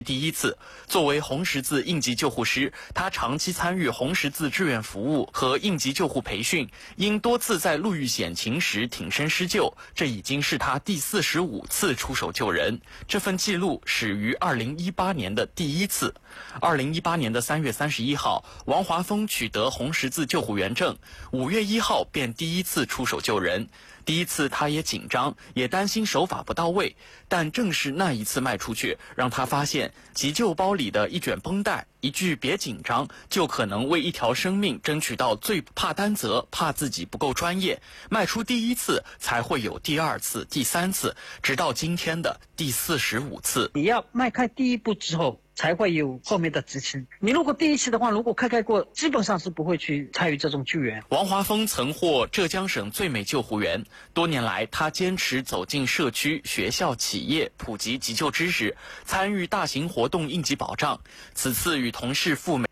第一次。作为红十字应急救护师，他长期参与红十字志愿服务和应急救护培训，因多次在路遇险情时挺身施救，这已经是他第45次出手救人。这份记录始于2018年的第一次。2018年的3月31号，王华峰取得红十字救护员证，5月1号便第一次出手救人。第一次他也紧张，也担心手法不到位，但正是那一次迈出去，让他发现急救包里的一卷绷带，一句别紧张，就可能为一条生命争取到最怕担责，怕自己不够专业。迈出第一次，才会有第二次、第三次，直到今天的第45次。 你要迈开第一步之后，才会有后面的执行。你如果第一次的话，如果开过，基本上是不会去参与这种救援。 王华峰曾获浙江省最美救护员，多年来他坚持走进社区、学校、企业，普及急救知识，参与大型活动应急保障。此次与同事赴美